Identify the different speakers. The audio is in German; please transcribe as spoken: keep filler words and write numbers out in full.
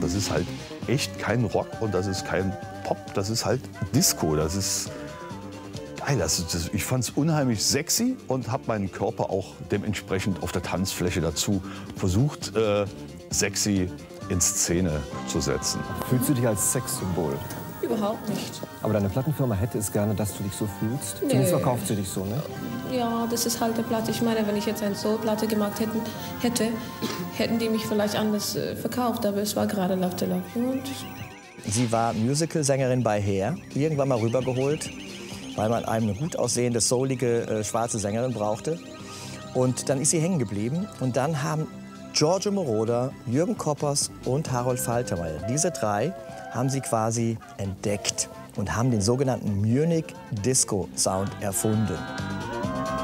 Speaker 1: das ist halt echt kein Rock und das ist kein Pop, das ist halt Disco. Das ist geil. Das, das, ich fand es unheimlich sexy und habe meinen Körper auch dementsprechend auf der Tanzfläche dazu versucht, äh, sexy in Szene zu setzen.
Speaker 2: Fühlst du dich als Sexsymbol?
Speaker 3: Überhaupt nicht.
Speaker 2: Aber deine Plattenfirma hätte es gerne, dass du dich so fühlst.
Speaker 3: Nee.
Speaker 2: Zumindest verkauft sie dich so, ne?
Speaker 3: Ja, das ist halt eine Platte. Ich meine, wenn ich jetzt eine Soul-Platte gemacht hätten, hätte, hätten die mich vielleicht anders äh, verkauft. Aber es war gerade Love to Love You. Und
Speaker 4: sie war Musicalsängerin bei Hair, irgendwann mal rübergeholt, weil man eine gut aussehende, soulige, äh, schwarze Sängerin brauchte. Und dann ist sie hängen geblieben. Und dann haben Giorgio Moroder, Jürgen Koppers und Harold Faltermeier, diese drei haben sie quasi entdeckt und haben den sogenannten Munich Disco Sound erfunden.